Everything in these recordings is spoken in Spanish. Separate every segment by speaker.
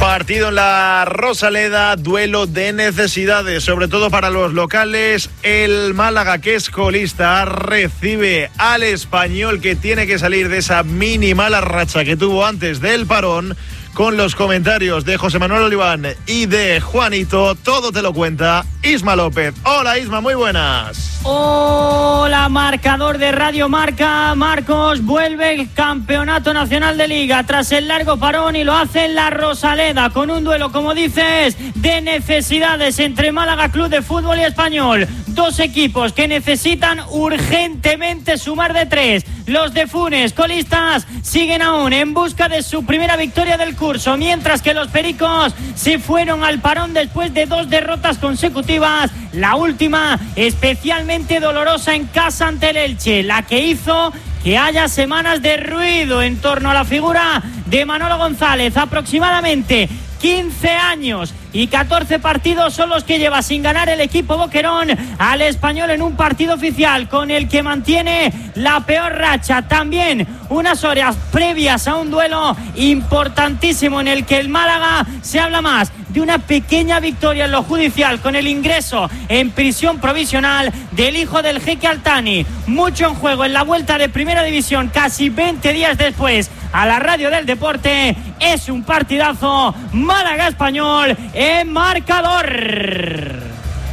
Speaker 1: Partido en la Rosaleda, duelo de necesidades, sobre todo para los locales. El Málaga, que es colista, recibe al Español, que tiene que salir de esa mini mala racha que tuvo antes del parón. Con los comentarios de José Manuel Oliván y de Juanito, todo te lo cuenta Isma López. Hola Isma, muy buenas.
Speaker 2: Hola, marcador de Radio Marca. Marcos, vuelve el Campeonato Nacional de Liga tras el largo parón y lo hace en la Rosaleda con un duelo, como dices, de necesidades entre Málaga Club de Fútbol y Español. Dos equipos que necesitan urgentemente sumar de 3. Los de Funes, colistas, siguen aún en busca de su primera victoria del curso, mientras que los Pericos se fueron al parón después de 2 derrotas consecutivas, la última especialmente dolorosa en casa ante el Elche, la que hizo que haya semanas de ruido en torno a la figura de Manolo González. Aproximadamente 15 años y 14 partidos son los que lleva sin ganar el equipo boquerón al Español en un partido oficial, con el que mantiene la peor racha. También unas horas previas a un duelo importantísimo en el que el Málaga se habla más de una pequeña victoria en lo judicial, con el ingreso en prisión provisional del hijo del Jeque Altani. Mucho en juego en la vuelta de Primera División, casi 20 días después, a la radio del deporte. Es un partidazo Málaga-Español en marcador.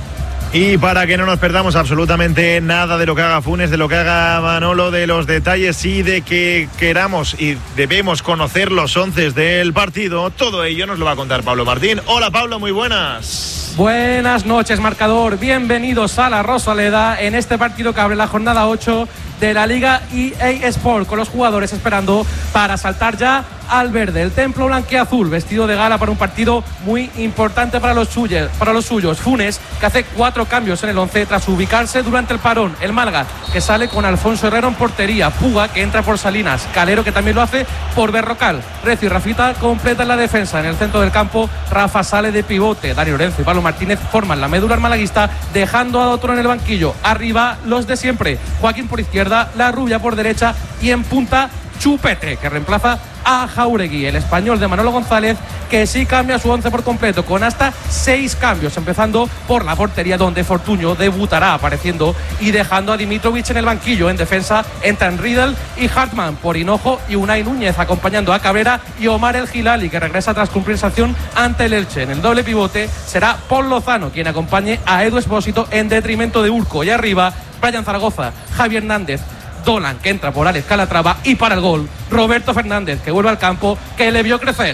Speaker 1: Y para que no nos perdamos absolutamente nada de lo que haga Funes, de lo que haga Manolo, de los detalles y de que queramos y debemos conocer los 11 del partido, todo ello nos lo va a contar Pablo Martín. Hola Pablo, muy buenas.
Speaker 3: Buenas noches, marcador. Bienvenidos a la Rosaleda en este partido que abre la jornada 8 de la Liga EA Sport, con los jugadores esperando para saltar ya al verde. El templo blanqueazul, vestido de gala para un partido muy importante para los suyos. Funes, que hace 4 cambios en el 11 tras ubicarse durante el parón. El Málaga, que sale con Alfonso Herrero en portería. Puga, que entra por Salinas. Calero, que también lo hace por Berrocal. Recio y Rafita completan la defensa. En el centro del campo, Rafa sale de pivote. Dani Lorenzo y Pablo Martínez forman la medular malaguista, dejando a otro en el banquillo. Arriba, los de siempre. Joaquín por izquierda, La Rubia por derecha y en punta Chupete, que reemplaza a Jauregui. El Español de Manolo González, que sí cambia su 11 por completo, con hasta 6 cambios, empezando por la portería, donde Fortuño debutará apareciendo y dejando a Dimitrovic en el banquillo. En defensa entran Riddle y Hartmann por Hinojo y Unai Núñez, acompañando a Cabrera y Omar El Gilali, que regresa tras cumplir sanción ante el Elche. En el doble pivote será Paul Lozano quien acompañe a Edu Espósito en detrimento de Urco. Y arriba, Brian Zaragoza, Javi Hernández, Dolan, que entra por Alex Calatrava, y para el gol, Roberto Fernández, que vuelve al campo, que le vio crecer.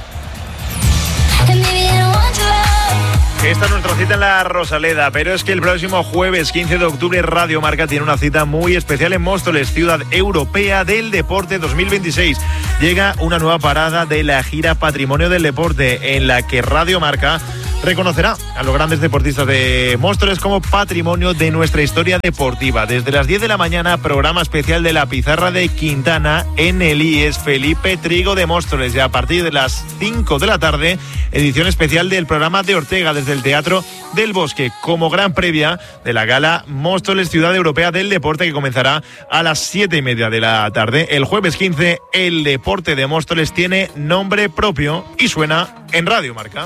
Speaker 1: Esta es nuestra cita en la Rosaleda, pero es que el próximo jueves 15 de octubre Radio Marca tiene una cita muy especial en Móstoles, ciudad europea del deporte 2026. Llega una nueva parada de la gira Patrimonio del Deporte, en la que Radio Marca reconocerá a los grandes deportistas de Móstoles como patrimonio de nuestra historia deportiva. Desde las 10 de la mañana, programa especial de La Pizarra de Quintana en el IES Felipe Trigo de Móstoles. Y a partir de las 5 de la tarde, edición especial del programa de Ortega desde el Teatro del Bosque, como gran previa de la gala Móstoles Ciudad Europea del Deporte, que comenzará a las 7:30 de la tarde. El jueves 15, el deporte de Móstoles tiene nombre propio y suena en Radio Marca.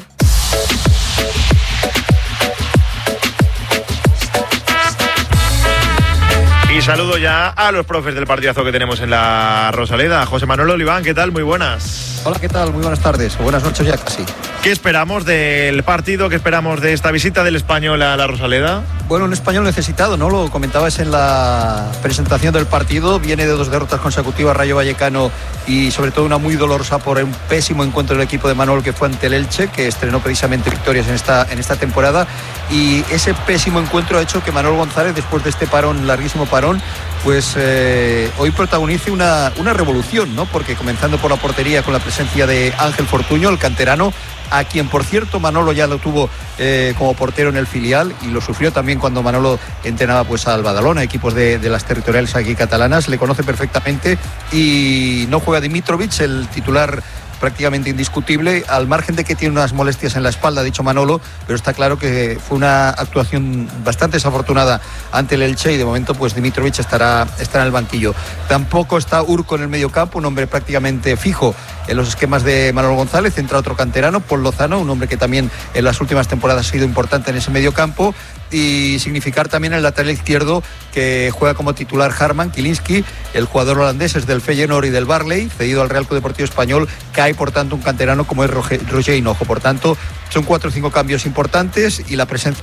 Speaker 1: Y saludo ya a los profes del partidazo que tenemos en la Rosaleda. José Manuel Oliván, ¿qué tal? Muy buenas.
Speaker 4: Hola, ¿qué tal? Muy buenas tardes. Buenas noches ya casi.
Speaker 1: ¿Qué esperamos del partido? ¿Qué esperamos de esta visita del Español a la Rosaleda?
Speaker 4: Bueno, un Español necesitado, ¿no? Lo comentabas en la presentación del partido. Viene de 2 derrotas consecutivas Rayo Vallecano y sobre todo una muy dolorosa por un pésimo encuentro del equipo de Manolo, que fue ante el Elche, que estrenó precisamente victorias en esta temporada. Y ese pésimo encuentro ha hecho que Manolo González, después de este larguísimo parón, pues hoy protagonice una revolución, ¿no? Porque comenzando por la portería con la presencia de Ángel Fortuño, el canterano, a quien por cierto Manolo ya lo tuvo como portero en el filial y lo sufrió también cuando Manolo entrenaba pues al Badalona, equipos de las territoriales aquí catalanas. Le conoce perfectamente y no juega Dimitrovic, el titular prácticamente indiscutible, al margen de que tiene unas molestias en la espalda, ha dicho Manolo, pero está claro que fue una actuación bastante desafortunada ante el Elche y de momento pues Dimitrovic estará en el banquillo. Tampoco está Urco en el mediocampo, un hombre prácticamente fijo en los esquemas de Manuel González. Entra otro canterano, Paul Lozano, un hombre que también en las últimas temporadas ha sido importante en ese medio campo, y significar también el lateral izquierdo que juega como titular Harman Kielinski, el jugador holandés es del Feyenoord y del Barley, cedido al Real Club Deportivo Español. Cae por tanto un canterano como es Roger Hinojo. Por tanto, son 4 o 5 cambios importantes, y la presencia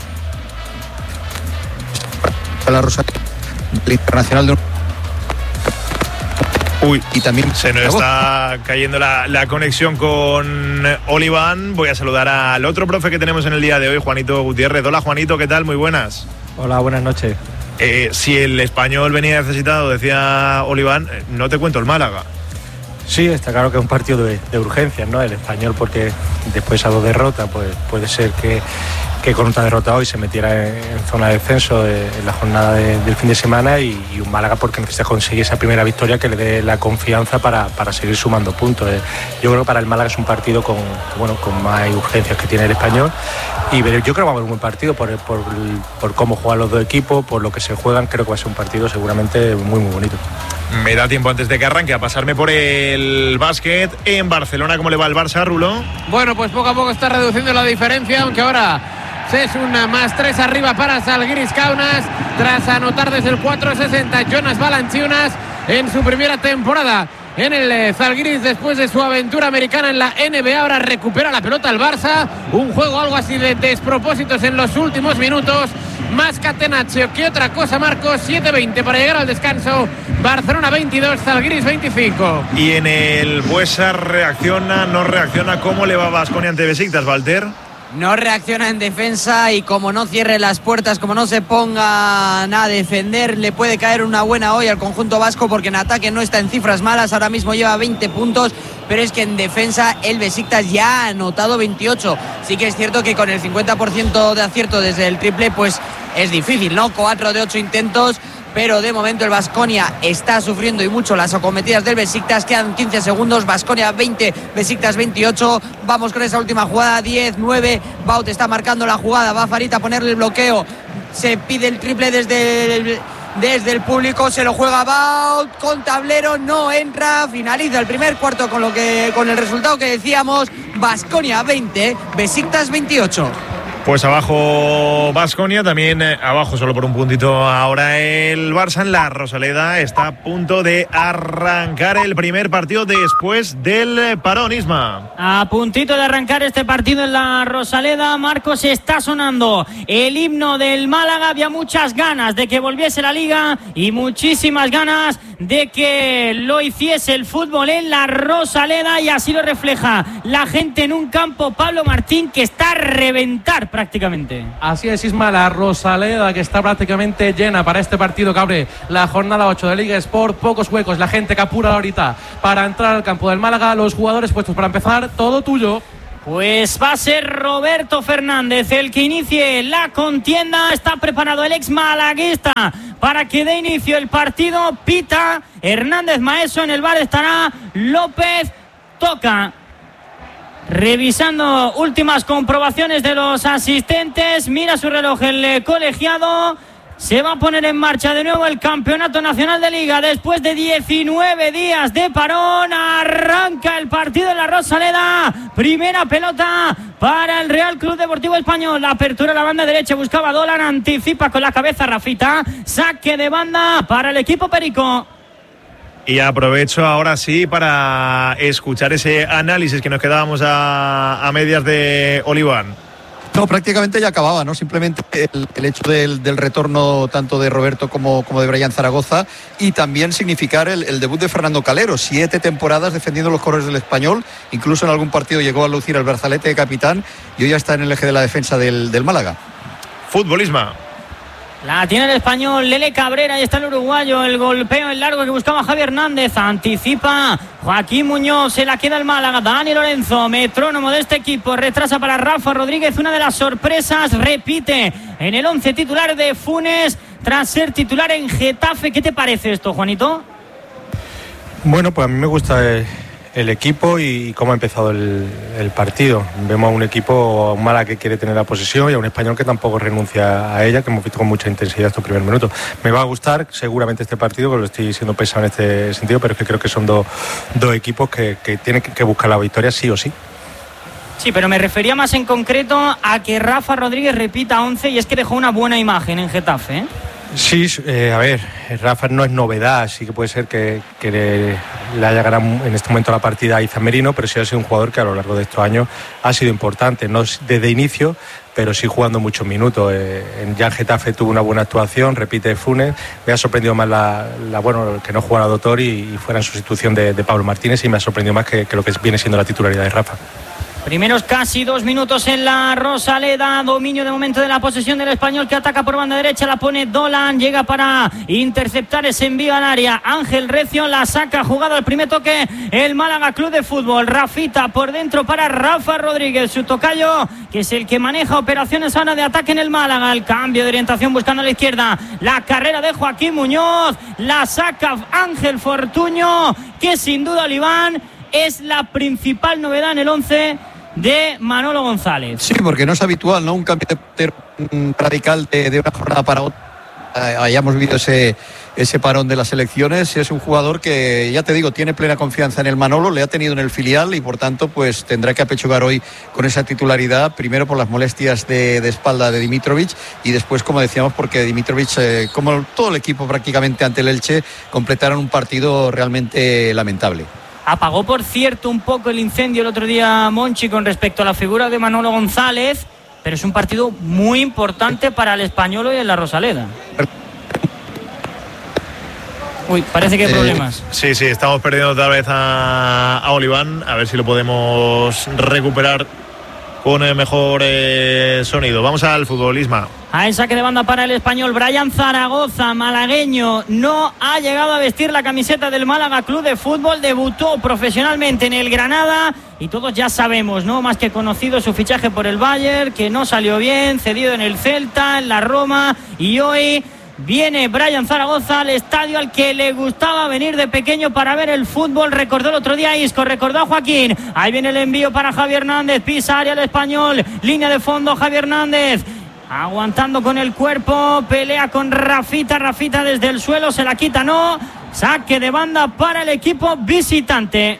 Speaker 4: de la Rosa del Internacional de...
Speaker 1: Y también se nos está cayendo la conexión con Oliván. Voy a saludar al otro profe que tenemos en el día de hoy, Juanito Gutiérrez. Hola, Juanito, ¿qué tal? Muy buenas.
Speaker 5: Hola, buenas noches.
Speaker 1: Si el Español venía necesitado, decía Oliván, no te cuento el Málaga.
Speaker 5: Sí, está claro que es un partido de urgencias, ¿no? El Español, porque después a 2 derrotas, pues puede ser que con otra derrota hoy se metiera en zona de descenso en la jornada del fin de semana, y un Málaga porque necesita conseguir esa primera victoria que le dé la confianza para seguir sumando puntos. Yo creo que para el Málaga es un partido con más urgencias que tiene el Español, y yo creo que va a haber un buen partido por cómo juegan los dos equipos, por lo que se juegan. Creo que va a ser un partido seguramente muy, muy bonito.
Speaker 1: Me da tiempo antes de que arranque a pasarme por el básquet en Barcelona. ¿Cómo le va el Barça, Rulo?
Speaker 6: Bueno, pues poco a poco está reduciendo la diferencia, aunque ahora es un +3 arriba para Žalgiris Kaunas, tras anotar desde el 4.60 Jonas Valanciunas en su primera temporada en el Žalgiris después de su aventura americana en la NBA. Ahora recupera la pelota el Barça, un juego algo así de despropósitos en los últimos minutos, más catenaccio que otra cosa, Marcos. 7:20 para llegar al descanso. Barcelona 22, Žalgiris 25.
Speaker 1: Y en el Buesa reacciona, no reacciona. ¿Cómo le va a Baskonia ante Besiktas, Walter?
Speaker 7: No reacciona en defensa, y como no cierre las puertas, como no se pongan a defender, le puede caer una buena hoy al conjunto vasco, porque en ataque no está en cifras malas, ahora mismo lleva 20 puntos, pero es que en defensa el Besiktas ya ha anotado 28. Sí que es cierto que con el 50% de acierto desde el triple, pues es difícil, ¿no? 4 de 8 intentos, pero de momento el Baskonia está sufriendo y mucho las acometidas del Besiktas. Quedan 15 segundos, Baskonia 20, Besiktas 28. Vamos con esa última jugada, 10-9. Baut está marcando la jugada, va Farid a ponerle el bloqueo. Se pide el triple desde el público, se lo juega Baut con tablero, no entra. Finaliza el primer cuarto con el resultado que decíamos, Baskonia 20, Besiktas 28.
Speaker 1: Pues abajo Baskonia, también abajo solo por un puntito ahora el Barça. En la Rosaleda está a punto de arrancar el primer partido después del parón, Isma.
Speaker 2: A puntito de arrancar este partido en la Rosaleda, Marcos, está sonando el himno del Málaga. Había muchas ganas de que volviese la Liga y muchísimas ganas de que lo hiciese el fútbol en la Rosaleda, y así lo refleja la gente en un campo, Pablo Martín, que está a reventar prácticamente.
Speaker 3: Así es, Isma, la Rosaleda que está prácticamente llena para este partido que abre la jornada 8 de Liga Sport. Pocos huecos, la gente que apura ahorita para entrar al campo del Málaga. Los jugadores puestos para empezar, todo tuyo.
Speaker 2: Pues va a ser Roberto Fernández el que inicie la contienda. Está preparado el ex malaguista para que dé inicio el partido. Pita Hernández Maeso, en el bar estará López. Toca, revisando últimas comprobaciones de los asistentes. Mira su reloj el colegiado. Se va a poner en marcha de nuevo el Campeonato Nacional de Liga después de 19 días de parón. Arranca el partido en la Rosaleda. Primera pelota para el Real Club Deportivo Español. La apertura a la banda derecha, buscaba Dolan, anticipa con la cabeza Rafita. Saque de banda para el equipo perico.
Speaker 1: Y aprovecho ahora sí para escuchar ese análisis que nos quedábamos a medias de Oliván.
Speaker 4: No, prácticamente ya acababa, ¿no? Simplemente el hecho del retorno tanto de Roberto como de Brian Zaragoza, y también significar el debut de Fernando Calero. 7 temporadas defendiendo los colores del Español, incluso en algún partido llegó a lucir el brazalete de capitán, y hoy ya está en el eje de la defensa del Málaga.
Speaker 1: Futbolismo.
Speaker 2: La tiene el Español, Lele Cabrera, y está el uruguayo, el golpeo en largo que buscaba Javi Hernández, anticipa Joaquín Muñoz, se la queda el Málaga, Dani Lorenzo, metrónomo de este equipo, retrasa para Rafa Rodríguez, una de las sorpresas, repite en el 11 titular de Funes, tras ser titular en Getafe. ¿Qué te parece esto, Juanito?
Speaker 5: Bueno, pues a mí me gusta el equipo y cómo ha empezado el partido. Vemos a un equipo, a un Málaga que quiere tener la posesión y a un Español que tampoco renuncia a ella, que hemos visto con mucha intensidad estos primeros minutos. Me va a gustar seguramente este partido, porque lo estoy siendo pesado en este sentido, pero es que creo que son dos equipos que tienen que buscar la victoria sí o sí.
Speaker 2: Sí, pero me refería más en concreto a que Rafa Rodríguez repita 11 y es que dejó una buena imagen en Getafe, ¿eh?
Speaker 5: Sí, a ver, Rafa no es novedad, sí que puede ser que le haya ganado en este momento la partida a Izan Merino, pero sí ha sido un jugador que a lo largo de estos años ha sido importante, no desde inicio, pero sí jugando muchos minutos. Ya en Getafe tuvo una buena actuación, repite Funes, me ha sorprendido más que no jugara Doctor y fuera en sustitución de Pablo Martínez, y me ha sorprendido más que lo que viene siendo la titularidad de Rafa.
Speaker 2: Primeros casi 2 minutos en la Rosaleda, dominio de momento de la posesión del Español, que ataca por banda derecha, la pone Dolan, llega para interceptar ese envío al área, Ángel Recio la saca, jugada al primer toque el Málaga Club de Fútbol, Rafita por dentro para Rafa Rodríguez, su tocayo, que es el que maneja operaciones ahora de ataque en el Málaga, el cambio de orientación buscando a la izquierda, la carrera de Joaquín Muñoz, la saca Ángel Fortuño, que sin duda, Oliván, es la principal novedad en el 11 de Manolo González.
Speaker 4: Sí, porque no es habitual, ¿no? Un cambio de radical de una jornada para otra. Hayamos visto ese parón de las selecciones. Es un jugador que, ya te digo, tiene plena confianza en el Manolo, le ha tenido en el filial y por tanto pues tendrá que apechugar hoy con esa titularidad, primero por las molestias de espalda de Dimitrovic y después, como decíamos, porque Dimitrovic, como todo el equipo prácticamente ante el Elche, completaron un partido realmente lamentable.
Speaker 2: Apagó, por cierto, un poco el incendio el otro día Monchi con respecto a la figura de Manolo González, pero es un partido muy importante para el Español hoy en la Rosaleda. Uy, parece que hay problemas.
Speaker 1: Sí, estamos perdiendo otra vez a Oliván, a ver si lo podemos recuperar con el mejor sonido. Vamos al fútbol, Isma.
Speaker 2: A el saque de banda para el Español, Brian Zaragoza, malagueño, no ha llegado a vestir la camiseta del Málaga Club de Fútbol, debutó profesionalmente en el Granada y todos ya sabemos, ¿no? Más que conocido su fichaje por el Bayern, que no salió bien, cedido en el Celta, en la Roma, y hoy viene Brian Zaragoza al estadio al que le gustaba venir de pequeño para ver el fútbol. Recordó el otro día a Isco, recordó a Joaquín. Ahí viene el envío para Javier Hernández, pisa área el Español, línea de fondo Javier Hernández, aguantando con el cuerpo, pelea con Rafita desde el suelo, se la quita, no, saque de banda para el equipo visitante.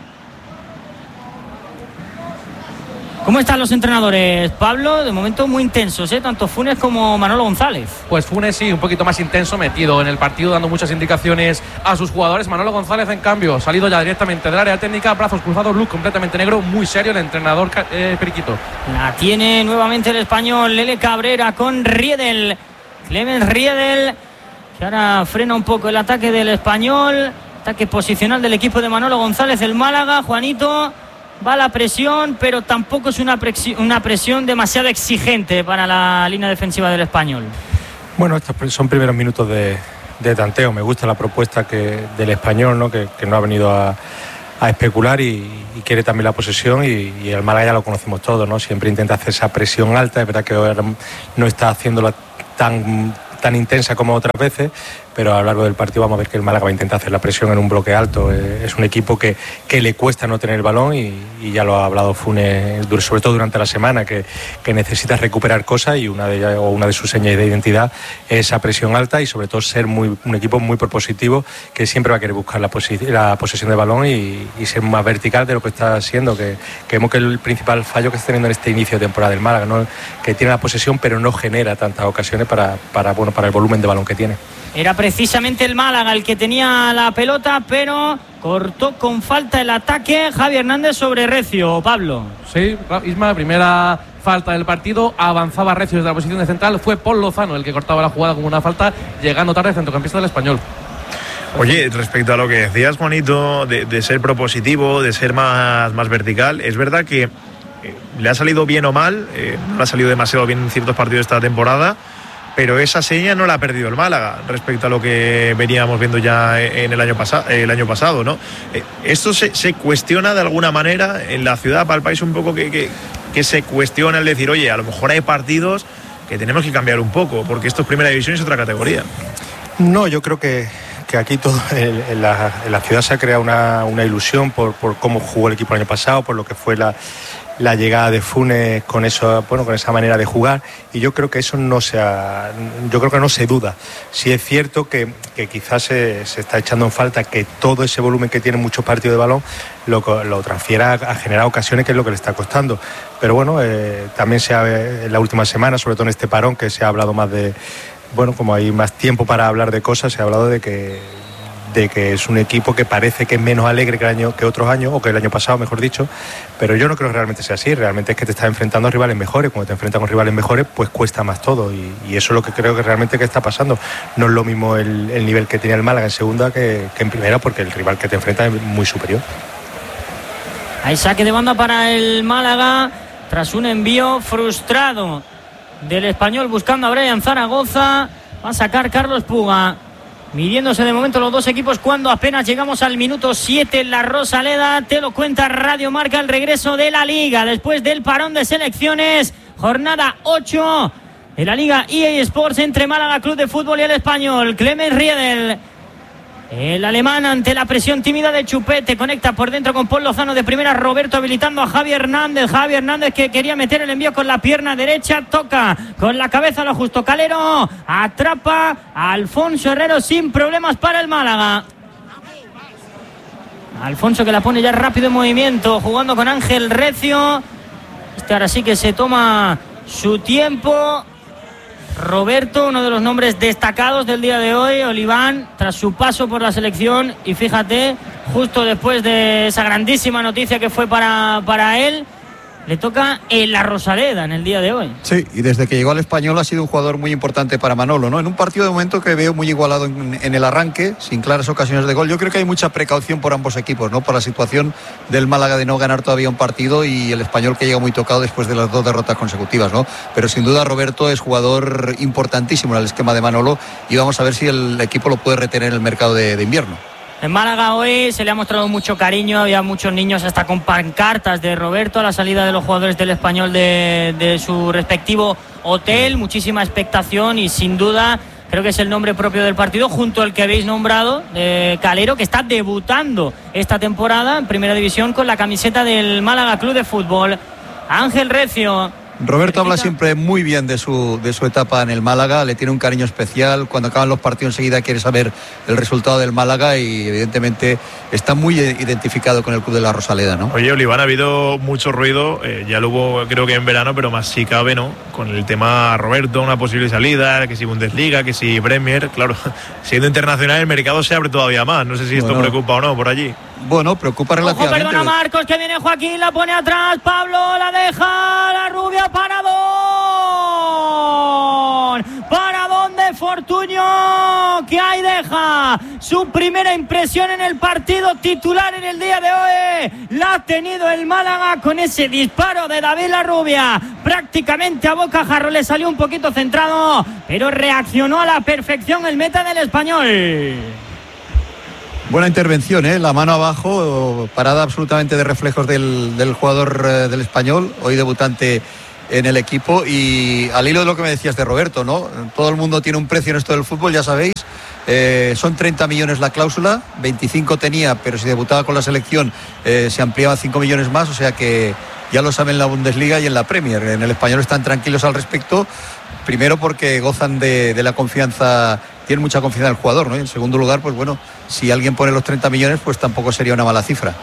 Speaker 2: ¿Cómo están los entrenadores, Pablo? De momento muy intensos, tanto Funes como Manolo González.
Speaker 3: Pues Funes sí, un poquito más intenso, metido en el partido, dando muchas indicaciones a sus jugadores. Manolo González, en cambio, salido ya directamente del área técnica, brazos cruzados, look completamente negro, muy serio el entrenador Periquito.
Speaker 2: La tiene nuevamente el Español, Lele Cabrera con Riedel, Clemens Riedel, que ahora frena un poco el ataque del Español, ataque posicional del equipo de Manolo González, el Málaga. Juanito, va la presión, pero tampoco es una presión demasiado exigente para la línea defensiva del Español.
Speaker 5: Bueno, estos son primeros minutos de tanteo. Me gusta la propuesta del Español, ¿no? Que no ha venido a especular y quiere también la posesión, y el Málaga ya lo conocemos todos, ¿no? Siempre intenta hacer esa presión alta. Es verdad que ahora no está haciéndola tan intensa como otras veces, pero a lo largo del partido vamos a ver que el Málaga va a intentar hacer la presión en un bloque alto. Es un equipo que le cuesta no tener el balón y ya lo ha hablado Funes, sobre todo durante la semana, que necesita recuperar cosas, y una de sus señas de identidad es esa presión alta y sobre todo ser un equipo muy propositivo, que siempre va a querer buscar la posesión de balón y ser más vertical de lo que está siendo, que vemos que el principal fallo que está teniendo en este inicio de temporada del Málaga, ¿no? Que tiene la posesión pero no genera tantas ocasiones para el volumen de balón que tiene.
Speaker 2: Era precisamente el Málaga el que tenía la pelota, pero cortó con falta el ataque Javier Hernández sobre Recio. Pablo.
Speaker 3: Sí, Isma, primera falta del partido, avanzaba Recio desde la posición de central, fue Paul Lozano el que cortaba la jugada con una falta, llegando tarde el centrocampista del Español.
Speaker 1: Oye, respecto a lo que decías, Juanito, de ser propositivo, de ser más vertical, es verdad que le ha salido bien o mal, no le ha salido demasiado bien en ciertos partidos de esta temporada, pero esa seña no la ha perdido el Málaga respecto a lo que veníamos viendo ya en el año pasado, ¿no? ¿Esto se cuestiona de alguna manera en la ciudad? Para el país un poco que se cuestiona el decir, oye, a lo mejor hay partidos que tenemos que cambiar un poco, porque esto es primera división y es otra categoría.
Speaker 5: No, yo creo que que aquí todo en la ciudad se ha creado una ilusión por cómo jugó el equipo el año pasado, por lo que fue la llegada de Funes con eso, bueno, con esa manera de jugar, y yo creo que eso no se duda. Sí es cierto que quizás se está echando en falta que todo ese volumen que tiene muchos partidos de balón lo transfiera a generar ocasiones, que es lo que le está costando. Pero bueno, también en la última semana, sobre todo en este parón, que se ha hablado más de, bueno, como hay más tiempo para hablar de cosas, se ha hablado de que es un equipo que parece que es menos alegre que otros años, o que el año pasado, mejor dicho, pero yo no creo que realmente sea así. Realmente es que te estás enfrentando a rivales mejores. Cuando te enfrentas con rivales mejores, pues cuesta más todo, y eso es lo que creo que realmente que está pasando. No es lo mismo el nivel que tenía el Málaga en segunda que en primera, porque el rival que te enfrenta es muy superior.
Speaker 2: Hay saque de banda para el Málaga tras un envío frustrado del Español buscando a Brian Zaragoza. Va a sacar Carlos Puga, midiéndose de momento los dos equipos cuando apenas llegamos al minuto 7 en la Rosaleda. Te lo cuenta Radio Marca, el regreso de la Liga después del parón de selecciones. Jornada 8 de la Liga EA Sports entre Málaga Club de Fútbol y el Español. Clemens Riedel, el alemán, ante la presión tímida de Chupete, conecta por dentro con Paul Lozano de primera. Roberto habilitando a Javi Hernández que quería meter el envío con la pierna derecha, toca con la cabeza lo justo Calero, atrapa a Alfonso Herrero sin problemas para el Málaga. Alfonso, que la pone ya rápido en movimiento, jugando con Ángel Recio. Ahora sí que se toma su tiempo. Roberto, uno de los nombres destacados del día de hoy, Oliván, tras su paso por la selección, y fíjate, justo después de esa grandísima noticia que fue para él, le toca en la Rosaleda en el día de hoy.
Speaker 4: Sí, y desde que llegó al Español ha sido un jugador muy importante para Manolo, ¿no? En un partido de momento que veo muy igualado en el arranque, sin claras ocasiones de gol. Yo creo que hay mucha precaución por ambos equipos, ¿no? Por la situación del Málaga de no ganar todavía un partido, y el Español que llega muy tocado después de las 2 derrotas consecutivas, ¿no? Pero sin duda Roberto es jugador importantísimo en el esquema de Manolo, y vamos a ver si el equipo lo puede retener en el mercado de invierno.
Speaker 2: En Málaga hoy se le ha mostrado mucho cariño, había muchos niños hasta con pancartas de Roberto a la salida de los jugadores del Español de su respectivo hotel, muchísima expectación, y sin duda creo que es el nombre propio del partido, junto al que habéis nombrado, Calero, que está debutando esta temporada en Primera División con la camiseta del Málaga Club de Fútbol. Ángel Recio.
Speaker 4: Roberto habla siempre muy bien de su etapa en el Málaga, le tiene un cariño especial. Cuando acaban los partidos enseguida quiere saber el resultado del Málaga, y evidentemente está muy identificado con el club de la Rosaleda, ¿no?
Speaker 1: Oye, Oliván, ha habido mucho ruido, ya lo hubo creo que en verano, pero más si cabe, ¿no? Con el tema Roberto, una posible salida, que si Bundesliga, que si Premier. Claro, siendo internacional el mercado se abre todavía más. No sé si esto preocupa o no por allí.
Speaker 4: Bueno, preocupa relativamente.
Speaker 2: Ojo, perdona Marcos, que viene Joaquín, la pone atrás, Pablo, la deja, la rubia, paradón de Fortuño, que ahí deja su primera impresión en el partido, titular en el día de hoy. La ha tenido el Málaga con ese disparo de David Larrubia, prácticamente a bocajarro, le salió un poquito centrado, pero reaccionó a la perfección el meta del Español.
Speaker 4: Buena intervención, ¿eh? La mano abajo, parada absolutamente de reflejos del jugador del Español, hoy debutante en el equipo. Y al hilo de lo que me decías de Roberto, ¿no? Todo el mundo tiene un precio en esto del fútbol, ya sabéis. Son 30 millones la cláusula, 25 tenía, pero si debutaba con la selección se ampliaba 5 millones más, o sea que ya lo saben en la Bundesliga y en la Premier. En el Español están tranquilos al respecto, primero porque gozan de la confianza, tienen mucha confianza en el jugador, ¿no? Y en segundo lugar, pues bueno, si alguien pone los 30 millones, pues tampoco sería una mala cifra.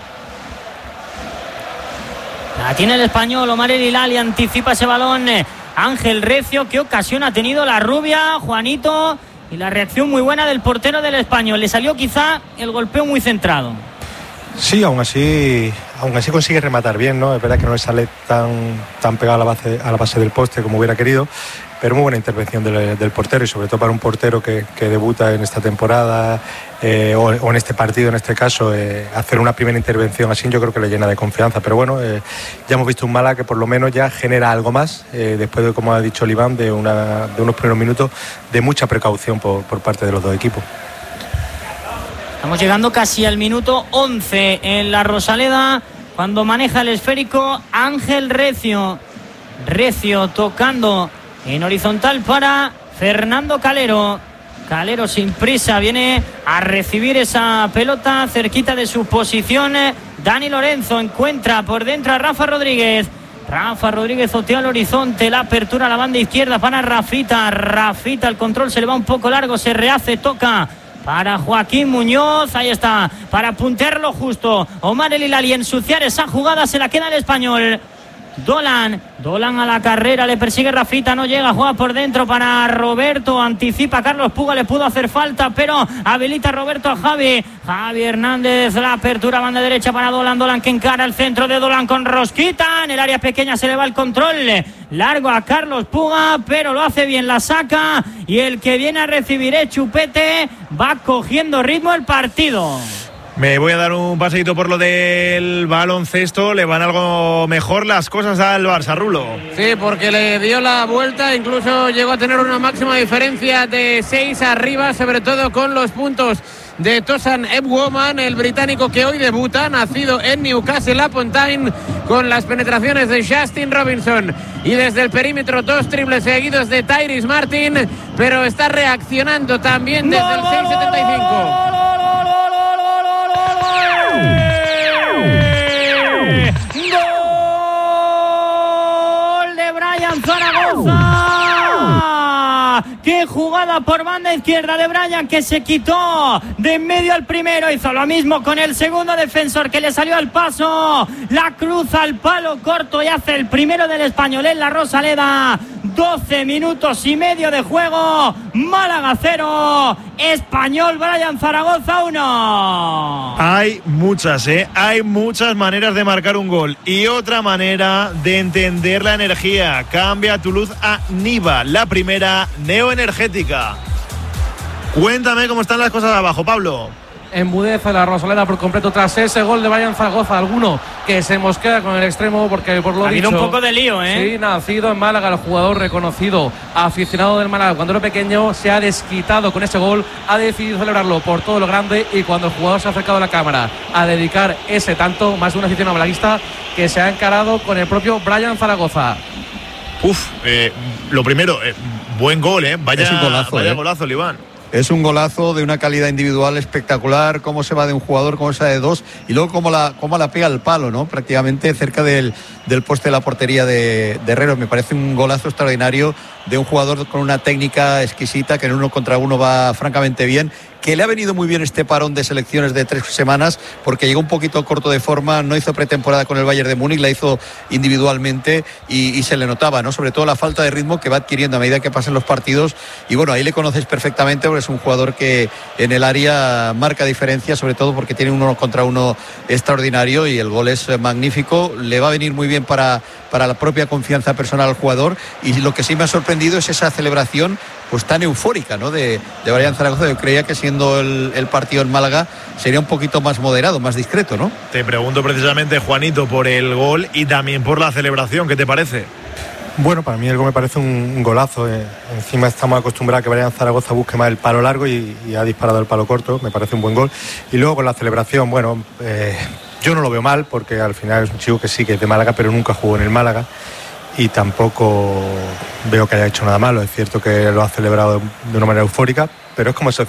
Speaker 2: La tiene el Español, Omar El Hilali anticipa ese balón, Ángel Recio, qué ocasión ha tenido la rubia, Juanito, y la reacción muy buena del portero del Español. Le salió quizá el golpeo muy centrado.
Speaker 5: Sí, aún así consigue rematar bien, ¿no? Es verdad que no le sale tan pegado a la base del poste como hubiera querido, pero muy buena intervención del portero, y sobre todo para un portero que debuta en esta temporada o en este partido, en este caso, hacer una primera intervención así yo creo que le llena de confianza. Pero bueno, ya hemos visto un Málaga que por lo menos ya genera algo más, después de, como ha dicho Oliván, de unos primeros minutos de mucha precaución por parte de los dos equipos.
Speaker 2: Estamos llegando casi al minuto 11 en la Rosaleda, cuando maneja el esférico Ángel Recio. Recio tocando en horizontal para Fernando Calero. Calero sin prisa viene a recibir esa pelota cerquita de su posición. Dani Lorenzo encuentra por dentro a Rafa Rodríguez. Rafa Rodríguez otea al horizonte, la apertura a la banda izquierda para Rafita, el control se le va un poco largo, se rehace, toca para Joaquín Muñoz, ahí está, para puntearlo justo, Omar El Hilali, ensuciar esa jugada, se la queda el español. Dolan a la carrera, le persigue Rafita, no llega, juega por dentro para Roberto, anticipa Carlos Puga, le pudo hacer falta, pero habilita Roberto a Javi Hernández, la apertura banda derecha para Dolan que encara el centro de Dolan con Rosquita, en el área pequeña se le va el control, largo a Carlos Puga, pero lo hace bien, la saca, y el que viene a recibir Chupete, va cogiendo ritmo el partido.
Speaker 1: Me voy a dar un paseíto por lo del baloncesto. Le van algo mejor las cosas al Barça, Rulo.
Speaker 6: Sí, porque le dio la vuelta, incluso llegó a tener una máxima diferencia de 6 arriba, sobre todo con los puntos de Tosan Ebwoman, el británico que hoy debuta, nacido en Newcastle upon Tyne, con las penetraciones de Justin Robinson. Y desde el perímetro 2 triples seguidos de Tyrese Martin, pero está reaccionando también desde el 6.75.
Speaker 2: Gol de Brian Zaragoza. Qué jugada por banda izquierda de Brian, que se quitó de en medio al primero, hizo lo mismo con el segundo defensor que le salió al paso, la cruza al palo corto y hace el primero del español en la Rosaleda. 12 minutos y medio de juego, Málaga 0, Español Brian Zaragoza 1.
Speaker 1: Hay muchas maneras de marcar un gol y otra manera de entender la energía. Cambia tu luz a Niva, la primera neoenergética. Cuéntame cómo están las cosas abajo, Pablo.
Speaker 3: Enmudece la Rosaleda por completo tras ese gol de Brian Zaragoza. Alguno que se mosquea con el extremo, porque por lo dicho,
Speaker 2: ha habido un poco de lío,
Speaker 3: Sí, nacido en Málaga, el jugador reconocido, aficionado del Málaga cuando era pequeño, se ha desquitado con ese gol, ha decidido celebrarlo por todo lo grande, y cuando el jugador se ha acercado a la cámara a dedicar ese tanto, más de un aficionado malaguista que se ha encarado con el propio Brian Zaragoza.
Speaker 1: Lo primero, buen gol, vaya,
Speaker 4: es un golazo,
Speaker 1: golazo, Liván.
Speaker 4: Es un golazo de una calidad individual espectacular, cómo se va de un jugador, cómo se va de dos, y luego cómo la pega al palo, ¿no? Prácticamente cerca del poste de la portería de Herrero. Me parece un golazo extraordinario de un jugador con una técnica exquisita, que en 1 contra 1 va francamente bien, que le ha venido muy bien este parón de selecciones de 3 semanas, porque llegó un poquito corto de forma, no hizo pretemporada con el Bayern de Múnich, la hizo individualmente y se le notaba, ¿no? Sobre todo la falta de ritmo que va adquiriendo a medida que pasan los partidos, y bueno, ahí le conoces perfectamente, porque es un jugador que en el área marca diferencia, sobre todo porque tiene un 1 contra 1 extraordinario, y el gol es magnífico, le va a venir muy bien para la propia confianza personal al jugador. Y lo que sí me ha sorprendido es esa celebración pues tan eufórica, ¿no? de Brian Zaragoza. Yo creía que siendo el partido en Málaga sería un poquito más moderado, más discreto, ¿no?
Speaker 1: Te pregunto precisamente, Juanito, por el gol y también por la celebración, ¿qué te parece?
Speaker 5: Bueno, para mí el gol me parece un golazo. Encima estamos acostumbrados a que Brian Zaragoza busque más el palo largo y ha disparado el palo corto. Me parece un buen gol. Y luego con la celebración, bueno, yo no lo veo mal, porque al final es un chico que sí que es de Málaga, pero nunca jugó en el Málaga, y tampoco veo que haya hecho nada malo. Es cierto que lo ha celebrado de una manera eufórica, pero es como ese